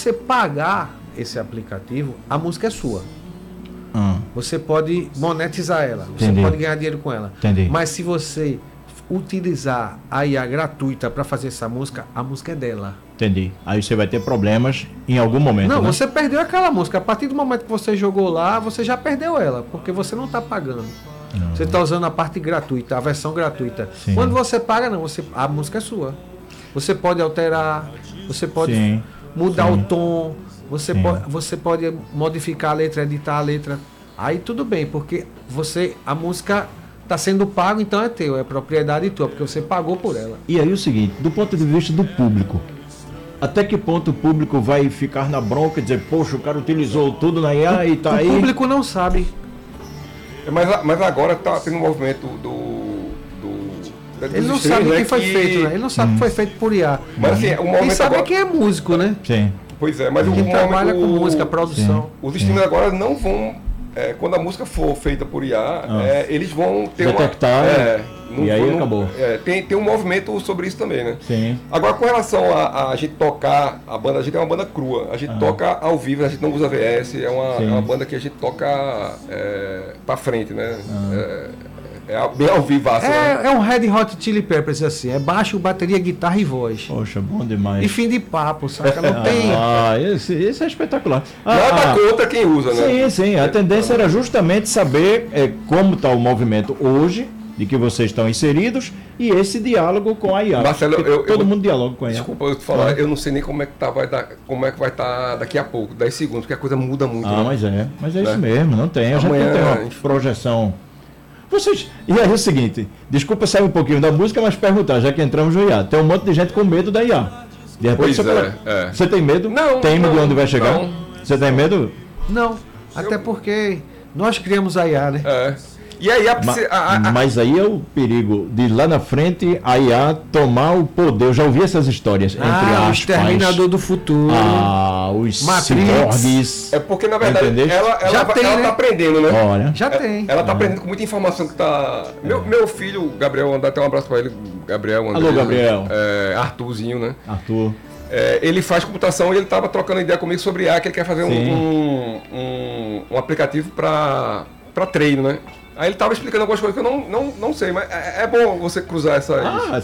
você pagar esse aplicativo, a música é sua. Você pode monetizar ela, você pode ganhar dinheiro com ela. Mas se você utilizar a IA gratuita para fazer essa música, a música é dela. Entendi. Aí você vai ter problemas em algum momento. Não, né? você perdeu aquela música. A partir do momento que você jogou lá, você já perdeu ela, porque você não está pagando. Você está usando a parte gratuita, a versão gratuita. Sim. Quando você paga, não, a música é sua. Você pode alterar, você pode mudar o tom, você pode modificar a letra, editar a letra. Aí tudo bem, porque a música está sendo pago, então é teu, é propriedade tua, porque você pagou por ela. E aí o seguinte, do ponto de vista do público, até que ponto o público vai ficar na bronca e dizer, poxa, o cara utilizou tudo na IA e tá aí... O público não sabe. Mas agora está tendo um movimento ele não sabe o que foi feito, né? Ele não sabe o que foi feito por IA. Mas assim, o movimento quem sabe agora... é quem é músico, né? Sim. Pois é, mas quem trabalha com música, produção. Os streamers agora não vão... quando a música for feita por IA, eles vão ter detectar, e aí acabou. Tem um movimento sobre isso também, né? Sim. Agora, com relação a gente tocar, a banda, a gente é uma banda crua. A gente toca ao vivo, a gente não usa VS, é uma banda que a gente toca pra frente, né? Bem ao vivo. É um Red Hot Chili Peppers, assim. É baixo, bateria, guitarra e voz. Poxa, bom demais. E fim de papo, saca? Não tem... Esse é espetacular. Nada contra quem usa, né? Sim. A tendência era justamente saber como está o movimento hoje, de que vocês estão inseridos, e esse diálogo com a IA. Marcelo, todo mundo dialoga com a IA. Desculpa eu te falar, eu não sei nem como é que vai estar daqui a pouco, 10 segundos, porque a coisa muda muito. Né? Mas é isso mesmo, não tem. A gente não tem uma projeção... E aí é o seguinte, desculpa sair um pouquinho da música, mas perguntar, já que entramos no IA, tem um monte de gente com medo da IA. De repente você tem medo? Não. Teme de onde vai chegar? Não. Você tem medo? Não, até porque nós criamos a IA, né? E aí mas aí é o perigo de lá na frente a IA tomar o poder. Eu já ouvi essas histórias, entre aspas. O Exterminador do Futuro. Os Matrix. É porque, na verdade, ela tá aprendendo, né? Olha. Já tem. Ela tá aprendendo com muita informação que tá... Meu filho, Gabriel, mandar até um abraço pra ele. Gabriel, André. Alô, Gabriel. Arthurzinho, né? Arthur. Ele faz computação e ele tava trocando ideia comigo sobre IA, que ele quer fazer um aplicativo para treino, né? Aí ele estava explicando algumas coisas que eu não sei, mas é bom você cruzar essas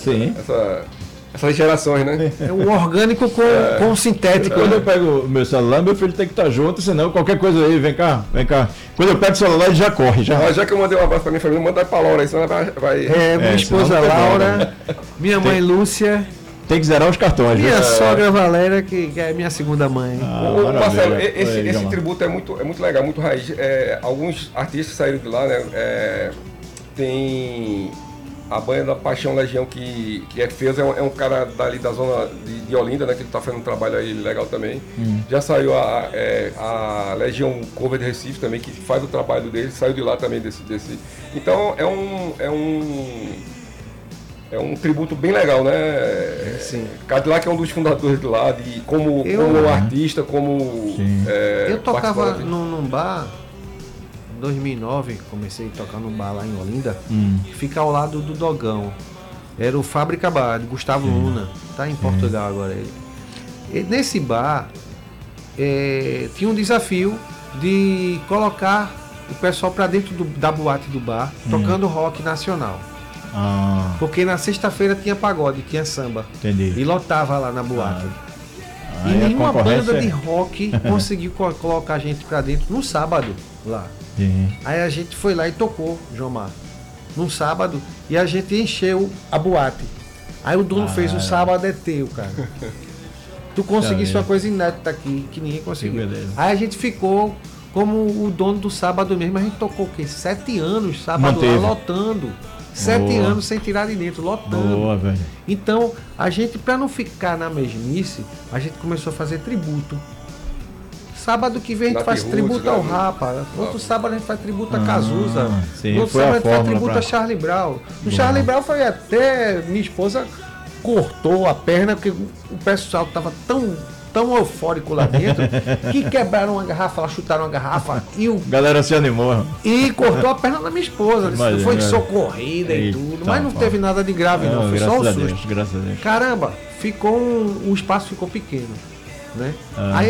gerações, né? É o orgânico com o sintético. Quando eu pego o meu celular, meu filho tem que estar junto, senão qualquer coisa aí, vem cá. Quando eu pego o celular, ele já corre. Já que eu mandei um abraço pra minha família, manda pra Laura aí, senão ela vai... minha esposa Laura, minha mãe Lúcia... Tem que zerar os cartões. Minha sogra Valéria, que é minha segunda mãe. Marcelo, esse tributo é muito legal, muito raiz. Alguns artistas saíram de lá, né? Tem a banda Paixão Legião, que fez, é um cara dali da zona de Olinda, né? Que ele tá fazendo um trabalho aí legal também. Já saiu a Legião Cover de Recife também, que faz o trabalho dele, saiu de lá também desse. Então é um tributo bem legal, né? Sim. Cadillac é um dos fundadores de lá, como artista, como... eu tocava num bar, em 2009, comecei a tocar num bar lá em Olinda, que fica ao lado do Dogão. Era o Fábrica Bar, de Gustavo Luna, tá em Portugal agora ele. E nesse bar, tinha um desafio de colocar o pessoal para dentro da boate do bar, tocando rock nacional. Porque na sexta-feira tinha pagode, tinha samba. Entendi. E lotava lá na boate. E nenhuma banda de rock conseguiu colocar a gente pra dentro no sábado lá. Aí a gente foi lá e tocou, Jomar, num sábado, e a gente encheu a boate. Aí o dono fez: o sábado é teu, cara. Tu conseguiste uma coisa inédita aqui, que ninguém conseguiu. Aí a gente ficou como o dono do sábado mesmo. A gente tocou o quê? 7 anos, sábado lá, lotando. 7 anos sem tirar de dentro, lotando. Boa, velho. Então, a gente, para não ficar na mesmice, a gente começou a fazer tributo. Sábado que vem a gente faz tributo ao Rapa. Outro sábado a gente faz tributo a Cazuza. Outro sábado a gente faz tributo a Charlie Brown. O Charlie Brown foi até... Minha esposa cortou a perna, porque o pessoal estava tão eufórico lá dentro, que quebraram uma garrafa, lá chutaram uma garrafa galera se animou. E cortou a perna da minha esposa. Foi socorrida e tudo, mas não teve nada de grave não, foi só o susto. Graças a Deus. Caramba, o espaço ficou pequeno, né? Aí